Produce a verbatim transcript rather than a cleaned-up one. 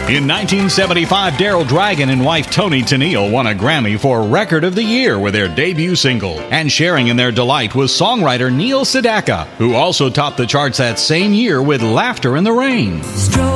In nineteen seventy-five, Daryl Dragon and wife Toni Tennille won a Grammy for Record of the Year with their debut single. And sharing in their delight was songwriter Neil Sedaka, who also topped the charts that same year with Laughter in the Rain.